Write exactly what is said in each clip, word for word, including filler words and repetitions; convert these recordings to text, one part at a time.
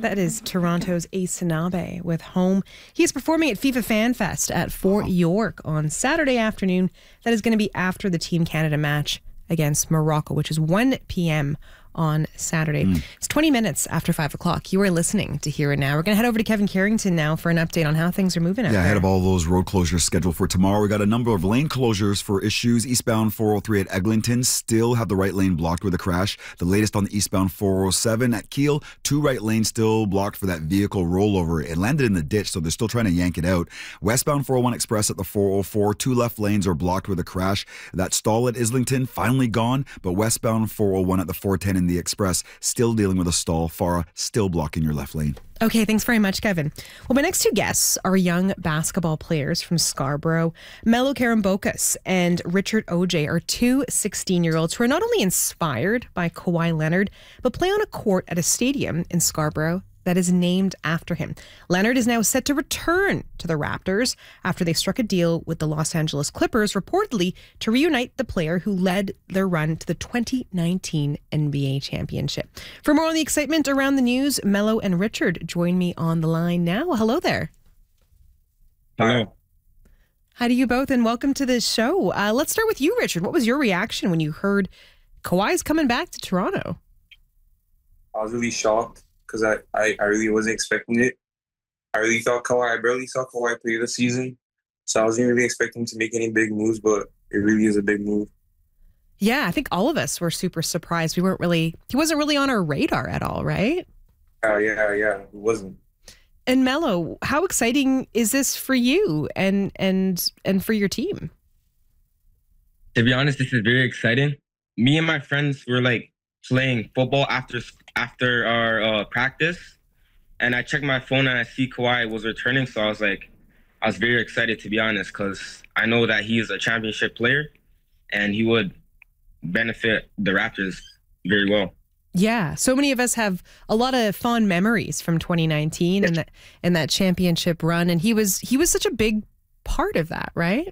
That is Toronto's Ace Sanabe with Home. He is performing at FIFA Fan Fest at Fort York on Saturday afternoon. That is going to be after the Team Canada match against Morocco, which is one p.m. on Saturday. Mm. It's twenty minutes after five o'clock. You are listening to Here and Now. We're going to head over to Kevin Carrington now for an update on how things are moving out Yeah, there. ahead of all those road closures scheduled for tomorrow, we got a number of lane closures for issues. Eastbound four oh three at Eglinton still have the right lane blocked with a crash. The latest on the eastbound four oh seven at Kiel, two right lanes still blocked for that vehicle rollover. It landed in the ditch, so they're still trying to yank it out. Westbound four oh one Express at the four oh four, two left lanes are blocked with a crash. That stall at Islington finally gone, but westbound four oh one at the four ten in the Express still dealing with a stall. Farah still blocking your left lane. Okay, thanks very much, Kevin. Well, my next two guests are young basketball players from Scarborough. Melo Karambokas and Richard O J are two sixteen-year-olds who are not only inspired by Kawhi Leonard, but play on a court at a stadium in Scarborough that is named after him. Leonard is now set to return to the Raptors after they struck a deal with the Los Angeles Clippers, reportedly to reunite the player who led their run to the twenty nineteen N B A championship. For more on the excitement around the news, Melo and Richard join me on the line now. Hello there. Hello. How do you both, and welcome to the show. Uh, let's start with you, Richard. What was your reaction when you heard Kawhi's coming back to Toronto? I was really shocked because I, I, I really wasn't expecting it. I really thought Kawhi, I barely saw Kawhi play this season, so I wasn't really expecting him to make any big moves, but it really is a big move. Yeah, I think all of us were super surprised. We weren't really, he wasn't really on our radar at all, right? Uh, yeah, yeah, it wasn't. And Melo, how exciting is this for you and and and for your team? To be honest, this is very exciting. Me and my friends were like playing football after after our uh, practice, and I checked my phone and I see Kawhi was returning, so I was like, I was very excited, to be honest, because I know that he is a championship player and he would benefit the Raptors very well. Yeah, so many of us have a lot of fond memories from twenty nineteen and that and that championship run, and he was he was such a big part of that, right?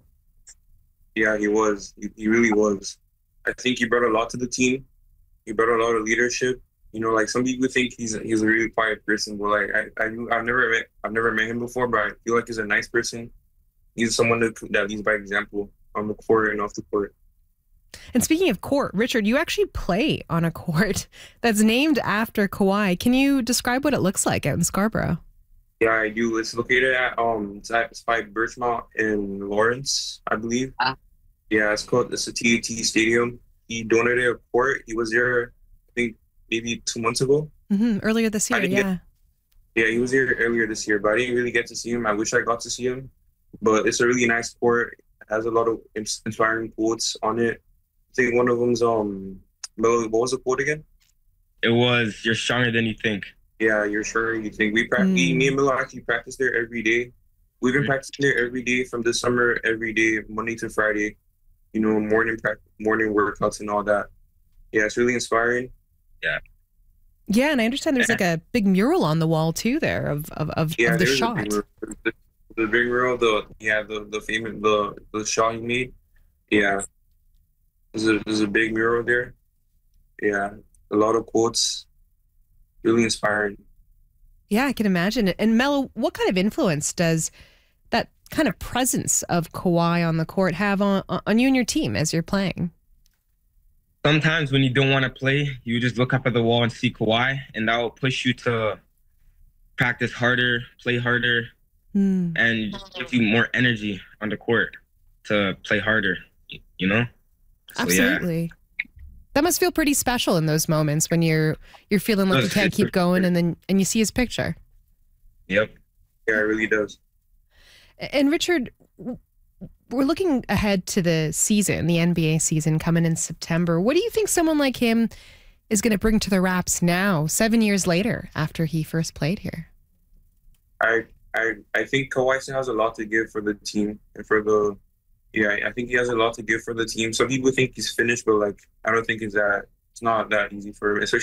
Yeah, he was. He, he really was. I think he brought a lot to the team. He brought a lot of leadership. You know, like some people think he's he's a really quiet person, but like I, I I've never met I've never met him before, but I feel like he's a nice person. He's someone that, that leads by example on the court and off the court. And speaking of court, Richard, you actually play on a court that's named after Kawhi. Can you describe what it looks like out in Scarborough? Yeah, I do. It's located at um it's at it's by Birchmount in Lawrence, I believe. Ah. Yeah, it's called it's a T A T Stadium. He donated a court. He was there, I think, maybe two months ago. Mm-hmm. Earlier this year, yeah. Get, yeah, he was here earlier this year, but I didn't really get to see him. I wish I got to see him. But it's a really nice court. It has a lot of inspiring quotes on it. I think one of them's, um, what was the quote again? It was, "You're stronger than you think." Yeah, you're sure you think. We practice, mm. me and Milo actually practice there every day. We've been mm. practicing there every day from this summer, every day, Monday to Friday. You know, morning practice, morning workouts and all that. Yeah, it's really inspiring. Yeah. Yeah, and I understand there's like a big mural on the wall too there of of, of, yeah, of the shot. The, the big mural, the yeah, the the famous the the shot he made. Yeah. There's a, there's a big mural there. Yeah, a lot of quotes. Really inspiring. Yeah, I can imagine it. And Melo, what kind of influence does that kind of presence of Kawhi on the court have on, on you and your team as you're playing? Sometimes when you don't want to play, you just look up at the wall and see Kawhi, and that will push you to practice harder, play harder, mm. and give you more energy on the court to play harder, you know? So, absolutely. Yeah. That must feel pretty special in those moments when you're you're feeling like you can't keep going, and then and you see his picture. Yep. Yeah, it really does. And Richard, we're looking ahead to the season, the N B A season coming in September. What do you think someone like him is going to bring to the Raps now, seven years later after he first played here? I I I think Kawhi still has a lot to give for the team and for the. Yeah, I think he has a lot to give for the team. Some people think he's finished, but like I don't think it's that. It's not that easy for him, especially